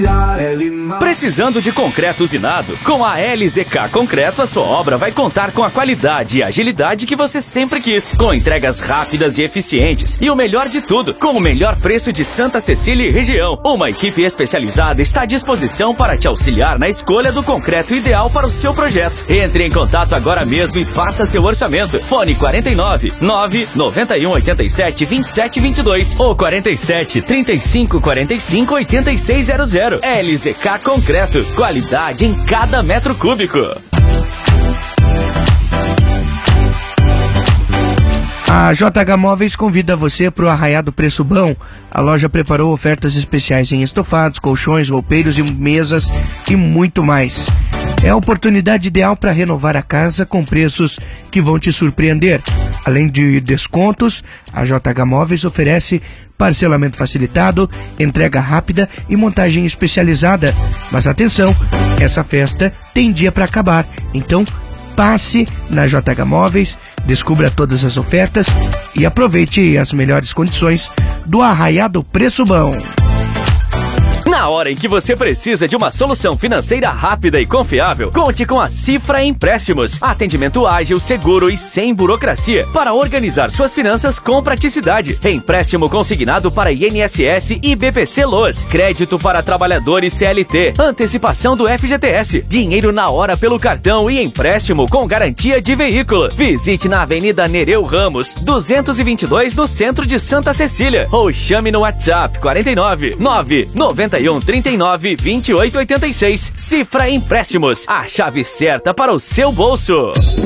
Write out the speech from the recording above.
Precisando de concreto usinado? Com a LZK Concreto, a sua obra vai contar com a qualidade e agilidade que você sempre quis. Com entregas rápidas e eficientes. E o melhor de tudo, com o melhor preço de Santa Cecília e região. Uma equipe especializada está à disposição para te auxiliar na escolha do concreto ideal para o seu projeto. Entre em contato agora mesmo e faça seu orçamento. Fone 49 9 91 87 27 22 ou 47 35 45 8600. LZK Concreto, qualidade em cada metro cúbico. A JH Móveis convida você para o Arraiado Preço Bom. A loja preparou ofertas especiais em estofados, colchões, roupeiros e mesas e muito mais. É a oportunidade ideal para renovar a casa com preços que vão te surpreender. Além de descontos, a JH Móveis oferece parcelamento facilitado, entrega rápida e montagem especializada. Mas atenção, essa festa tem dia para acabar. Então, passe na JH Móveis, descubra todas as ofertas e aproveite as melhores condições do Arraiado Preço Bom. Na hora em que você precisa de uma solução financeira rápida e confiável, conte com a Cifra Empréstimos. Atendimento ágil, seguro e sem burocracia para organizar suas finanças com praticidade. Empréstimo consignado para INSS e BPC Loas. Crédito para trabalhadores CLT. Antecipação do FGTS. Dinheiro na hora pelo cartão e empréstimo com garantia de veículo. Visite na Avenida Nereu Ramos, 222, no centro de Santa Cecília. Ou chame no WhatsApp 49 991 39 28 86. Cifra Empréstimos, a chave certa para o seu bolso.